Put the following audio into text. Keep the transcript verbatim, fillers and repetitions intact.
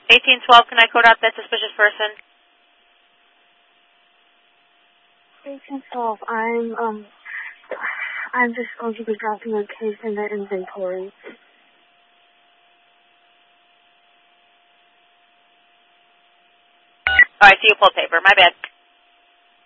eighteen twelve, can I code out that suspicious person? eighteen twelve, I'm, um, I'm just going to be dropping a case in the inventory. Oh, I see you pulled paper. My bad.